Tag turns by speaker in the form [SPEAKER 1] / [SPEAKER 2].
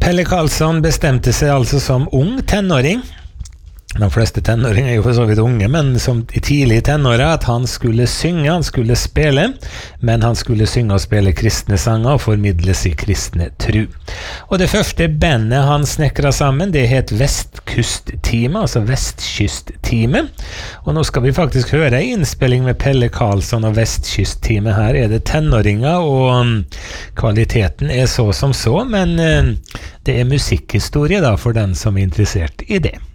[SPEAKER 1] Pelle Karlsson bestemte seg altså som ung tenåring. De fleste tenåringer er jo for så vidt unge, men som i tidlig tenåra at han skulle synge, han skulle spille, men han skulle synge og spille kristne sanger og formidle sin kristne tru. Og det første bandet han snekra sammen, det het Vestkustteamet, altså Vestkystteamet. Og nå skal vi faktisk høre en innspilling med Pelle Karlsson og Vestkystteamet. Her er det tenåringer, og kvaliteten er så som så, men det er musikkhistorie da for den som er interessert i det.